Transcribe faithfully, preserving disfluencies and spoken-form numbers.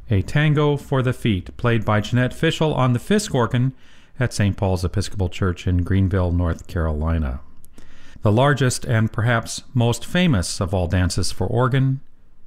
a tango for the feet, played by Jeanette Fishel on the Fisk organ at Saint Paul's Episcopal Church in Greenville, North Carolina. The largest and perhaps most famous of all dances for organ